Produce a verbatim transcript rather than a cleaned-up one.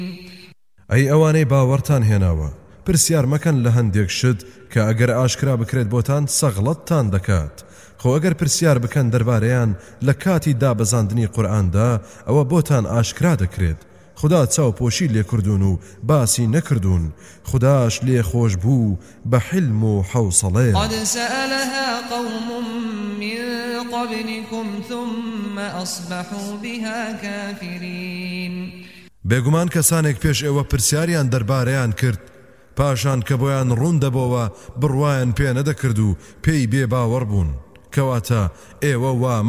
ئەی ئەوانەی باوەڕتان هێناوە پرسیار مەکەن لە هەندێک شت کە ئەگەر ئاشکرا بکرێت بۆتان سەغڵەتتان دەکات خۆ ئەگەر پرسیار بکەن دەربارەیان لە کاتی دابەزاندنی قورئاندا ئەوە بۆتان ئاشکرا دەکرێت خدا چاوپۆشی لێکردوون و باسی نەکردوون خداش لێ خۆش بوو بە حلم و حەوسەڵەیە قد سألها قوم من قبلكم ثم أصبحوا بها كافرين بێگومان کەسانێک پێش ئێوە پرسیاریان دەربارەیان کرد پاشان کە بۆیان ڕوون دەبەوە بڕوایان پێ نەدەکرد و پێی بێ باوەڕ بوون کەواتە ئێوە وا